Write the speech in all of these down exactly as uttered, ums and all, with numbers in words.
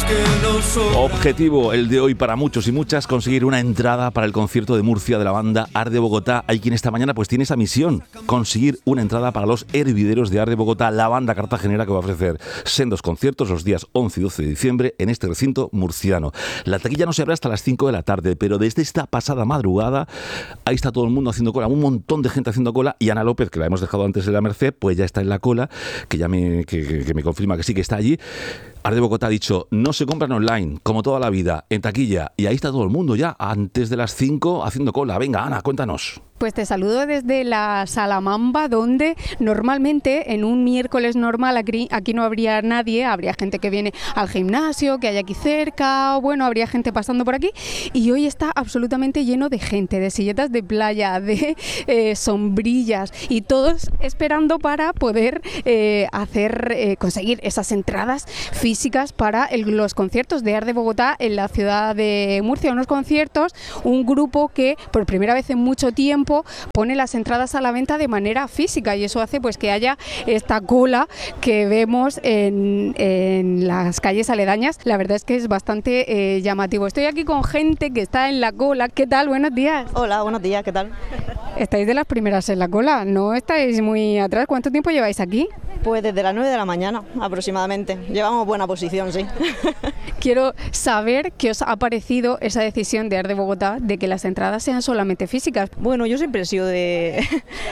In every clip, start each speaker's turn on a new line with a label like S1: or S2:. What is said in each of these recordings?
S1: Objetivo el de hoy para muchos y muchas, conseguir una entrada para el concierto de Murcia de la banda Art de Bogotá. Hay quien esta mañana pues tiene esa misión, conseguir una entrada para los hervideros de Art de Bogotá, la banda cartagenera que va a ofrecer sendos conciertos los días once y doce de diciembre en este recinto murciano. La taquilla no se abre hasta las cinco de la tarde, pero desde esta pasada madrugada ahí está todo el mundo haciendo cola, un montón de gente haciendo cola, y Ana López, que la hemos dejado antes de la Merced, pues ya está en la cola, que ya me, que, que, que me confirma que sí que está allí. Art de Bogotá ha dicho, no se compran online, como toda la vida, en taquilla, y ahí está todo el mundo ya, antes de las cinco, haciendo cola. Venga, Ana, cuéntanos.
S2: Pues te saludo desde la Sala Mamba, donde normalmente en un miércoles normal aquí, aquí no habría nadie, habría gente que viene al gimnasio, que hay aquí cerca, o bueno, habría gente pasando por aquí, y hoy está absolutamente lleno de gente, de silletas de playa, de eh, sombrillas, y todos esperando para poder eh, hacer, eh, conseguir esas entradas físicas para el, los conciertos de Art de Bogotá en la ciudad de Murcia, unos conciertos, un grupo que por primera vez en mucho tiempo pone las entradas a la venta de manera física, y eso hace pues que haya esta cola que vemos en, en las calles aledañas. La verdad es que es bastante eh, llamativo. Estoy aquí con gente que está en la cola. ¿Qué tal? Buenos días.
S3: Hola, buenos días, ¿qué tal?
S2: Estáis de las primeras en la cola, no estáis muy atrás. ¿Cuánto tiempo lleváis aquí?
S3: Pues desde las nueve de la mañana aproximadamente. Llevamos buena posición, sí.
S2: Quiero saber qué os ha parecido esa decisión de Art de Bogotá de que las entradas sean solamente físicas.
S3: Bueno, yo siempre he sido de,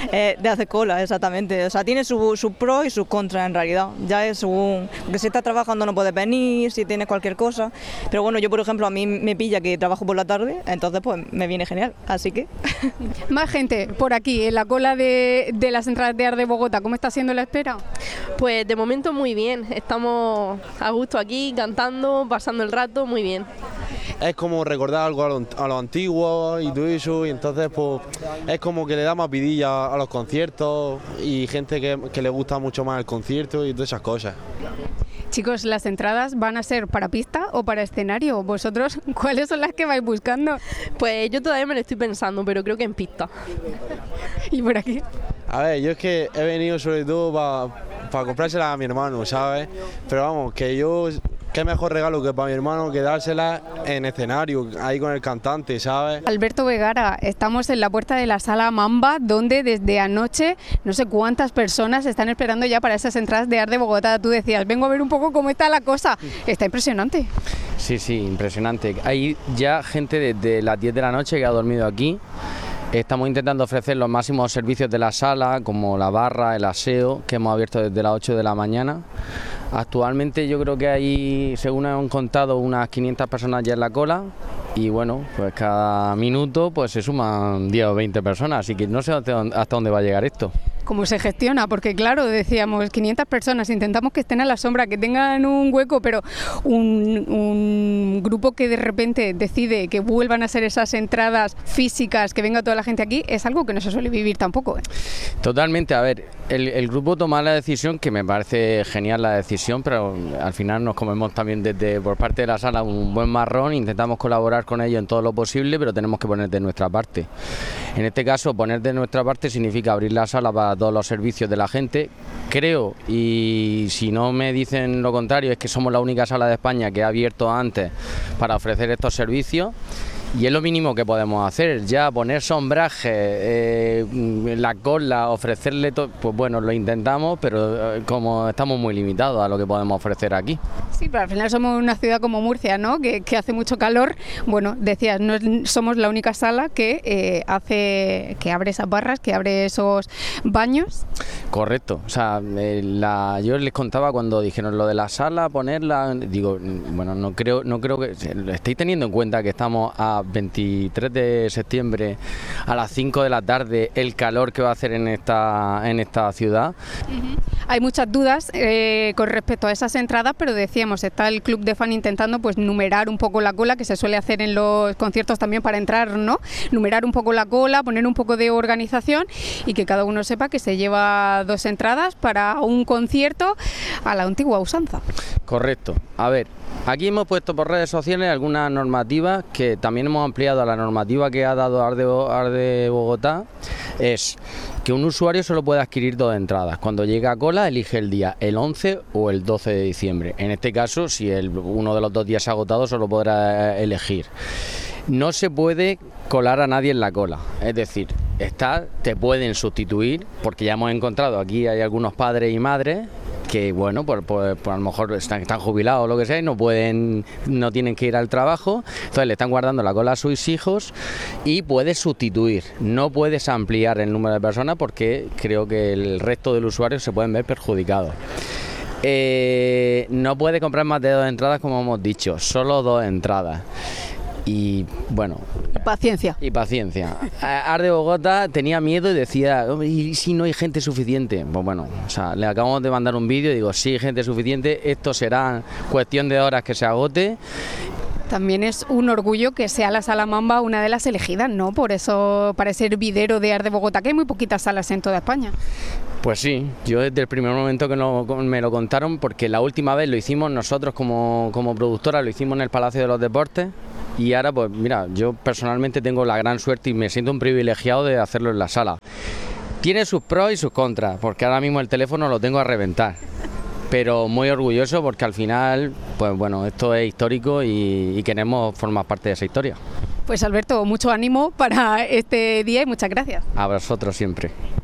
S3: de hacer cola, exactamente. O sea, tiene sus su pros y sus contras en realidad. Ya es según que si estás trabajando no puedes venir, si tienes cualquier cosa. Pero bueno, yo por ejemplo a mí me pilla que trabajo por la tarde, entonces pues me viene genial, así que...
S2: Más gente por aquí en la cola de, de las entradas de Art de Bogotá. ¿Cómo está siendo la espera?
S4: Pues de momento muy bien, estamos a gusto aquí, cantando, pasando el rato, muy bien.
S5: Es como recordar algo a lo, a lo antiguo y todo eso, y entonces pues es como que le da más vidilla a los conciertos y gente que, que le gusta mucho más el concierto y todas esas cosas.
S2: Chicos, ¿las entradas van a ser para pista o para escenario? ¿Vosotros cuáles son las que vais buscando?
S4: Pues yo todavía me lo estoy pensando, pero creo que en pista.
S2: ¿Y por aquí?
S5: A ver, yo es que he venido sobre todo para pa comprársela a mi hermano, ¿sabes? Pero vamos, que yo... Qué mejor regalo que para mi hermano que dársela en escenario, ahí con el cantante, ¿sabes?
S2: Alberto Vegara, estamos en la puerta de la Sala Mamba, donde desde anoche no sé cuántas personas están esperando ya para esas entradas de Art de Bogotá. Tú decías, vengo a ver un poco cómo está la cosa. Está impresionante.
S6: Sí, sí, impresionante. Hay ya gente desde las diez de la noche que ha dormido aquí. Estamos intentando ofrecer los máximos servicios de la sala, como la barra, el aseo, que hemos abierto desde las ocho de la mañana. Actualmente yo creo que hay, según han contado, unas quinientas personas ya en la cola, y bueno, pues cada minuto pues se suman diez o veinte personas, así que no sé hasta dónde va a llegar esto.
S2: ¿Cómo se gestiona? Porque claro, decíamos quinientas personas, intentamos que estén a la sombra, que tengan un hueco, pero un, un grupo que de repente decide que vuelvan a ser esas entradas físicas, que venga toda la gente aquí, es algo que no se suele vivir tampoco, ¿eh?
S6: Totalmente, a ver, el, el grupo toma la decisión, que me parece genial la decisión, pero al final nos comemos también desde por parte de la sala un buen marrón, intentamos colaborar con ellos en todo lo posible, pero tenemos que poner de nuestra parte. En este caso, poner de nuestra parte significa abrir la sala para todos los servicios de la gente. Creo, y si no me dicen lo contrario, es que somos la única sala de España que ha abierto antes para ofrecer estos servicios. Y es lo mínimo que podemos hacer, ya poner sombraje, eh, la cola, ofrecerle todo, pues bueno, lo intentamos, pero eh, como estamos muy limitados a lo que podemos ofrecer aquí.
S2: Sí, pero al final somos una ciudad como Murcia, ¿no? Que, que hace mucho calor. Bueno, decías, no es, somos la única sala que eh, hace, que abre esas barras, que abre esos baños.
S6: Correcto, o sea, eh, la, yo les contaba cuando dijeron lo de la sala, ponerla, digo, bueno, no creo, no creo que, estáis teniendo en cuenta que estamos a veintitrés de septiembre a las cinco de la tarde, el calor que va a hacer en esta, en esta ciudad.
S2: Uh-huh. Hay muchas dudas eh, con respecto a esas entradas, pero decíamos, está el club de fan intentando pues numerar un poco la cola, que se suele hacer en los conciertos también para entrar, ¿no? Numerar un poco la cola, poner un poco de organización y que cada uno sepa que se lleva dos entradas para un concierto a la antigua usanza.
S6: Correcto. A ver, aquí hemos puesto por redes sociales algunas normativas que también hemos ampliado a la normativa que ha dado Art de, Art de Bogotá, es que un usuario solo puede adquirir dos entradas. Cuando llega a cola, elige el día, el once o el doce de diciembre. En este caso, si el, uno de los dos días se ha agotado, solo podrá elegir. No se puede colar a nadie en la cola, es decir, está, te pueden sustituir, porque ya hemos encontrado, aquí hay algunos padres y madres que, bueno, por, por, por a lo mejor están, están jubilados o lo que sea y no pueden, no tienen que ir al trabajo, entonces le están guardando la cola a sus hijos y puedes sustituir, no puedes ampliar el número de personas porque creo que el resto del usuario se pueden ver perjudicados. Eh, no puede comprar más de dos entradas, como hemos dicho, solo dos entradas. Y bueno,
S2: paciencia.
S6: Y paciencia. Arde Bogotá tenía miedo y decía, ¿y si no hay gente suficiente? Pues bueno, o sea, le acabamos de mandar un vídeo y digo, sí hay gente suficiente, esto será cuestión de horas que se agote.
S2: También es un orgullo que sea la Sala Mamba una de las elegidas, ¿no? Por eso, para ser hervidero de Arde Bogotá, que hay muy poquitas salas en toda España.
S6: Pues sí, yo desde el primer momento que no, me lo contaron, porque la última vez lo hicimos nosotros como, como productora, lo hicimos en el Palacio de los Deportes. Y ahora, pues mira, yo personalmente tengo la gran suerte y me siento un privilegiado de hacerlo en la sala. Tiene sus pros y sus contras, porque ahora mismo el teléfono lo tengo a reventar. Pero muy orgulloso porque al final, pues bueno, esto es histórico y, y queremos formar parte de esa historia.
S2: Pues Alberto, mucho ánimo para este día y muchas gracias.
S6: A vosotros siempre.